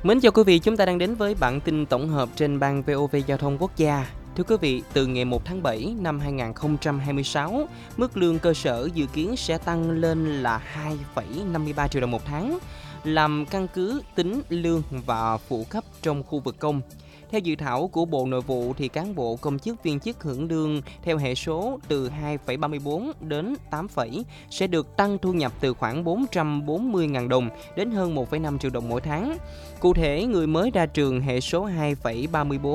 Mến chào quý vị, chúng ta đang đến với bản tin tổng hợp trên ban VOV Giao thông Quốc gia. Thưa quý vị, từ ngày 1 tháng 7 năm 2026, mức lương cơ sở dự kiến sẽ tăng lên là 2,53 triệu đồng một tháng, làm căn cứ tính lương và phụ cấp trong khu vực công. Theo dự thảo của Bộ Nội vụ thì cán bộ công chức viên chức hưởng lương theo hệ số từ 2,34 đến 8 sẽ được tăng thu nhập từ khoảng 440.000 đồng đến hơn 1,5 triệu đồng mỗi tháng. Cụ thể, người mới ra trường hệ số 2,34